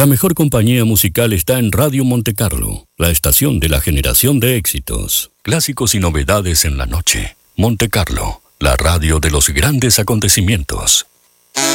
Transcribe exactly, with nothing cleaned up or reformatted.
La mejor compañía musical está en Radio Monte Carlo, la estación de la generación de éxitos. Clásicos y novedades en la noche. Monte Carlo, la radio de los grandes acontecimientos.